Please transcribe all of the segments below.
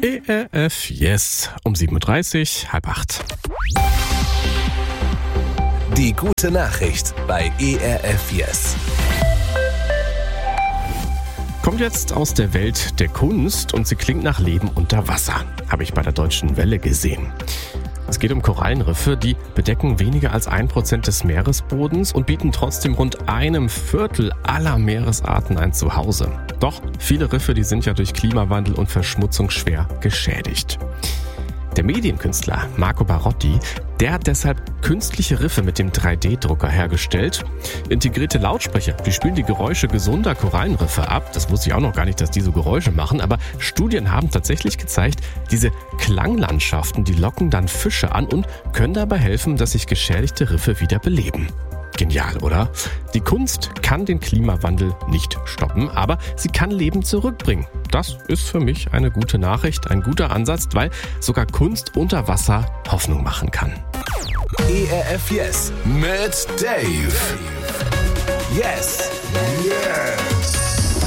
ERF Yes um 7.30 Uhr, 7:30. Die gute Nachricht bei ERF Yes. Kommt jetzt aus der Welt der Kunst und sie klingt nach Leben unter Wasser. Habe ich bei der Deutschen Welle gesehen. Es geht um Korallenriffe, die bedecken weniger als 1% des Meeresbodens und bieten trotzdem rund 1/4 aller Meeresarten ein Zuhause. Doch viele Riffe, die sind ja durch Klimawandel und Verschmutzung schwer geschädigt. Der Medienkünstler Marco Barotti, der hat deshalb künstliche Riffe mit dem 3D-Drucker hergestellt. Integrierte Lautsprecher, die spielen die Geräusche gesunder Korallenriffe ab. Das wusste ich auch noch gar nicht, dass die so Geräusche machen. Aber Studien haben tatsächlich gezeigt, diese Klanglandschaften, die locken dann Fische an und können dabei helfen, dass sich geschädigte Riffe wieder beleben. Genial, oder? Die Kunst kann den Klimawandel nicht stoppen, aber sie kann Leben zurückbringen. Das ist für mich eine gute Nachricht, ein guter Ansatz, weil sogar Kunst unter Wasser Hoffnung machen kann. ERF Yes mit Dave. Yes. Yes.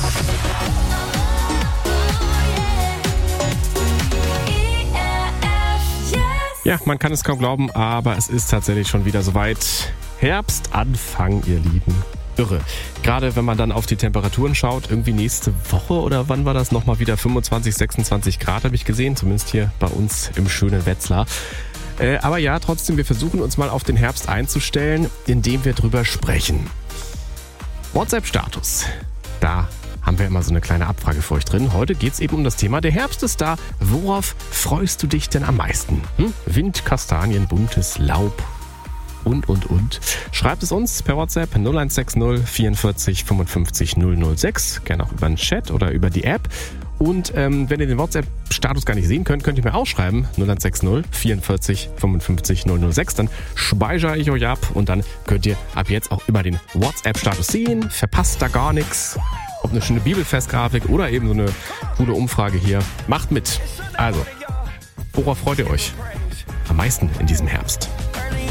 Ja, man kann es kaum glauben, aber es ist tatsächlich schon wieder soweit. Herbstanfang, ihr Lieben. Irre. Gerade wenn man dann auf die Temperaturen schaut, irgendwie nächste Woche oder wann war das nochmal wieder 25, 26 Grad habe ich gesehen, zumindest hier bei uns im schönen Wetzlar. Aber ja, trotzdem, wir versuchen uns mal auf den Herbst einzustellen, indem wir drüber sprechen. WhatsApp-Status. Da haben wir immer so eine kleine Abfrage für euch drin. Heute geht es eben um das Thema, der Herbst ist da. Worauf freust du dich denn am meisten? Wind, Kastanien, buntes Laub und. Schreibt es uns per WhatsApp 0160 44 55 006. Gerne auch über den Chat oder über die App. Und wenn ihr den WhatsApp-Status gar nicht sehen könnt, könnt ihr mir auch schreiben 0160 44 55 006. Dann speichere ich euch ab und dann könnt ihr ab jetzt auch immer den WhatsApp-Status sehen. Verpasst da gar nichts. Ob eine schöne Bibelfestgrafik oder eben so eine coole Umfrage hier. Macht mit. Also, worauf freut ihr euch am meisten in diesem Herbst?